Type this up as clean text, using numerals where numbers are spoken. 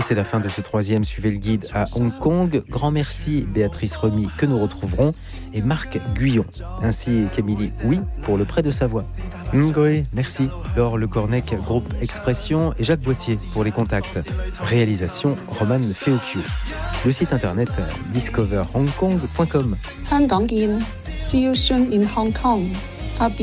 Et c'est la fin de ce 3e Suivez le guide à Hong Kong. Grand merci Béatrice Remy, que nous retrouverons, et Marc Guyon, ainsi qu'Émilie Oui pour le prêt de sa voix. Oui, merci. Laure Lecornec, groupe Expression, et Jacques Boissier pour les contacts. Réalisation Romane Feocchio. Le site internet discoverhongkong.com. See you soon in Hong Kong.